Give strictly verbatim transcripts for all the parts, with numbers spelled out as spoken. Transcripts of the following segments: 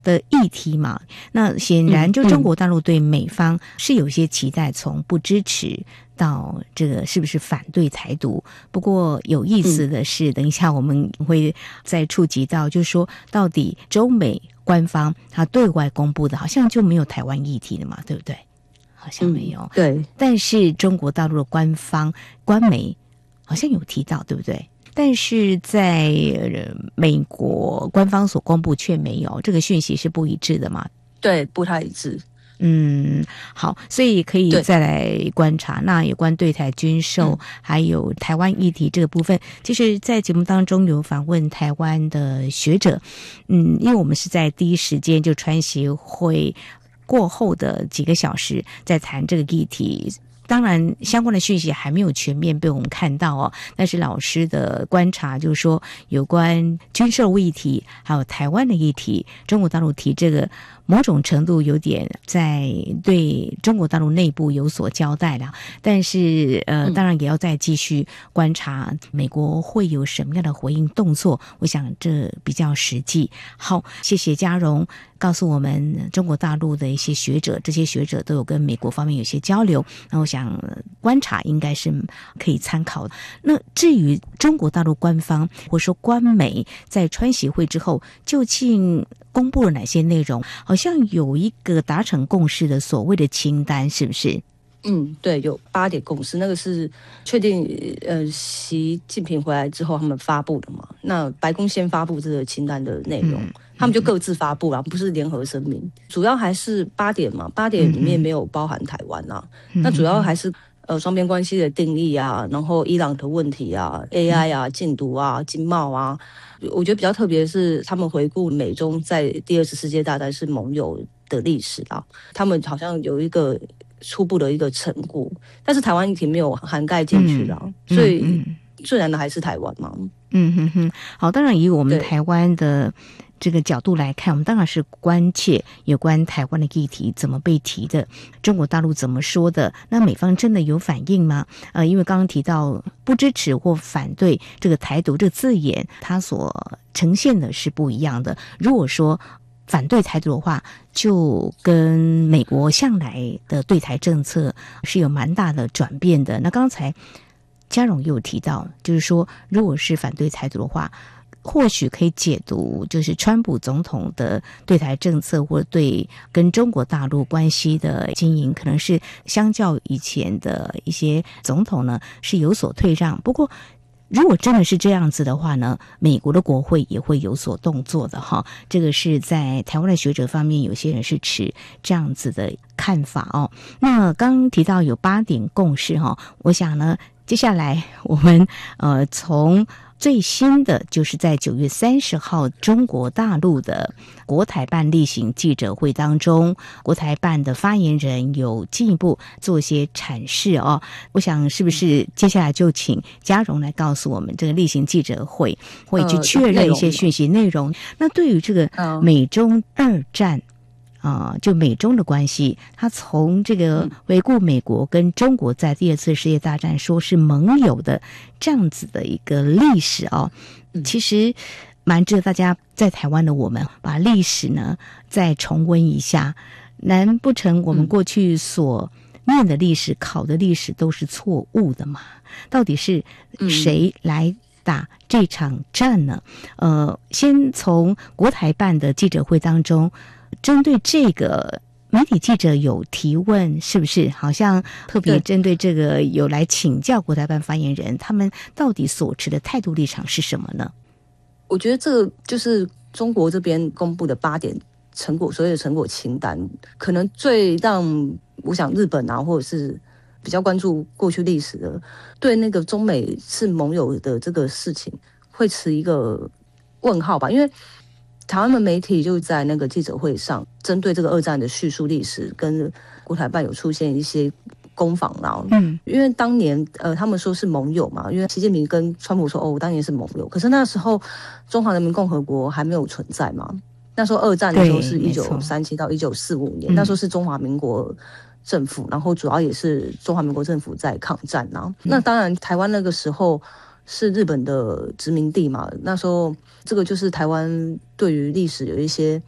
的议题嘛，那显然就中国大陆对美方是有一些期待，从不支持到这个是不是反对台独。不过有意思的是，等一下我们会再触及到，就是说到底中美官方他对外公布的好像就没有台湾议题了嘛，对不对？好像没有、嗯、 对， 但是中国大陆的官方官媒好像有提到，对不对？但是在、呃、美国官方所公布却没有，这个讯息是不一致的嘛？ 对，不太一致。 嗯，好，所以可以再来观察。那有关对台军售、嗯、还有台湾议题这个部分，其实在节目当中有访问台湾的学者，嗯，因为我们是在第一时间就川协会过后的几个小时在谈这个议题。当然相关的讯息还没有全面被我们看到哦，但是老师的观察就是说，有关军售议题还有台湾的议题，中国大陆提这个某种程度有点在对中国大陆内部有所交代了，但是呃，当然也要再继续观察美国会有什么样的回应动作，我想这比较实际。好，谢谢嘉荣告诉我们中国大陆的一些学者，这些学者都有跟美国方面有些交流，那我想观察应该是可以参考的。那至于中国大陆官方或者说官媒在川协会之后究竟公布了哪些内容，好像有一个达成共识的所谓的清单，是不是？ 嗯，对，有八点共识，那个是确定呃习近平回来之后他们发布的嘛。那白宫先发布这个清单的内容，嗯、他们就各自发布了，不是联合声明。主要还是八点嘛，八点里面没有包含台湾啊。嗯、那主要还是呃双边关系的定义啊，然后伊朗的问题啊 ，A I 啊，禁毒啊，经贸啊。我觉得比较特别的是，他们回顾美中在第二次世界大战是盟友的历史啊，他们好像有一个初步的一个成果，但是台湾议题没有涵盖进去了、嗯，所以最难的还是台湾嘛。 嗯哼哼，好，当然以我们台湾的这个角度来看，我们当然是关切有关台湾的议题怎么被提的，中国大陆怎么说的，那美方真的有反应吗？呃，因为刚刚提到不支持或反对这个台独这个字眼，它所呈现的是不一样的。如果说反对台独的话，就跟美国向来的对台政策是有蛮大的转变的。那刚才嘉荣也有提到，就是说如果是反对台独的话，或许可以解读就是川普总统的对台政策或对跟中国大陆关系的经营，可能是相较以前的一些总统呢是有所退让。不过如果真的是这样子的话呢，美国的国会也会有所动作的哈。这个是在台湾的学者方面，有些人是持这样子的看法哦。那刚刚提到有八点共识哈，我想呢，接下来我们呃从最新的就是在九月三十号中国大陆的国台办例行记者会当中，国台办的发言人有进一步做一些阐释哦。我想是不是接下来就请嘉荣来告诉我们这个例行记者会会去确认一些讯息内容。呃、那对于这个美中二战啊、呃，就美中的关系，他从这个回顾美国跟中国在第二次世界大战说是盟友的这样子的一个历史哦，其实蛮值得大家在台湾的我们把历史呢再重温一下。难不成我们过去所念的历史、考的历史都是错误的吗？到底是谁来打这场战呢？呃，先从国台办的记者会当中，针对这个媒体记者有提问，是不是好像特别针对这个有来请教国台办发言人，他们到底所持的态度立场是什么呢？ 我觉得这个就是中国这边公布的八点成果，所谓的成果清单，可能最让我想日本啊，或者是比较关注过去历史的，对那个中美是盟友的这个事情会持一个问号吧，因为台湾的媒体就在那个记者会上，针对这个二战的叙述历史，跟国台办有出现一些攻防啦。嗯，因为当年呃，他们说是盟友嘛，因为习近平跟川普说，哦，我当年是盟友，可是那时候中华人民共和国还没有存在嘛。那时候二战的时候是一九三七到一九四五年，那时候是中华民国政府，然后主要也是中华民国政府在抗战啊。嗯、那当然，台湾那个时候是日本的殖民地嘛，那时候这个就是台湾对于历史有一些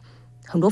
很多